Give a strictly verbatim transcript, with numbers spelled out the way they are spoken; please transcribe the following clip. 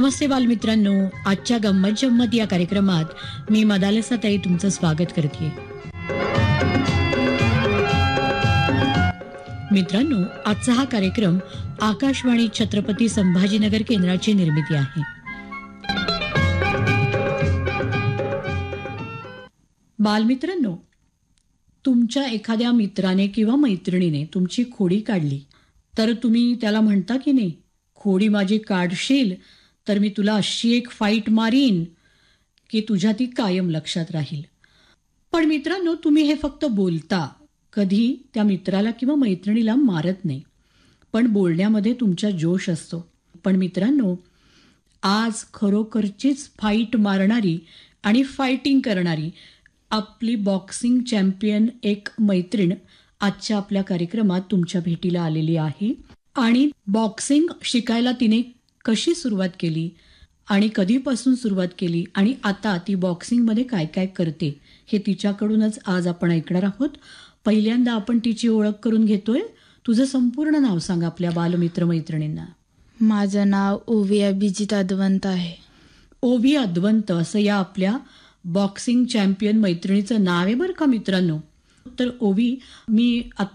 नमस्ते बालमित्रांनो, आजच्या गंमत जम्मत या कार्यक्रमात मी मदालसाताई तुमचं स्वागत करते. मित्रांनो, आजचा हा कार्यक्रम आकाशवाणी छत्रपती संभाजीनगर केंद्राची निर्मिती आहे. बालमित्रांनो, तुमच्या एखाद्या मित्राने किंवा मैत्रिणीने तुमची खोडी काढली तर तुम्ही त्याला म्हणता की नाही, खोडी माझी काढशील तर मी तुला अशी एक फाईट मारीन की तुझ्या ती कायम लक्षात राहील. पण मित्रांनो, तुम्ही हे फक्त बोलता, कधी त्या मित्राला किंवा मैत्रिणीला मारत नाही. पण बोलण्यामध्ये तुमचा जोश असतो. पण मित्रांनो, आज खरोखरचीच फाईट मारणारी आणि फायटिंग करणारी आपली बॉक्सिंग चॅम्पियन एक मैत्रीण आजच्या आपल्या कार्यक्रमात तुमच्या भेटीला आलेली आहे. आणि बॉक्सिंग शिकायला तिने कशी सुरुवात केली आणि कधीपासून सुरुवात केली आणि आता ती बॉक्सिंगमध्ये काय काय करते हे तिच्याकडूनच आज आपण ऐकणार आहोत. पहिल्यांदा आपण तिची ओळख करून घेतोय. तुझं संपूर्ण नाव सांग आपल्या बालमित्र मैत्रिणींना. माझं नाव ओवी अभिजित अद्वंत आहे. ओवी अद्वंत असं या आपल्या बॉक्सिंग चॅम्पियन मैत्रिणीचं नाव आहे बरं का मित्रांनो. तर ओवी, मी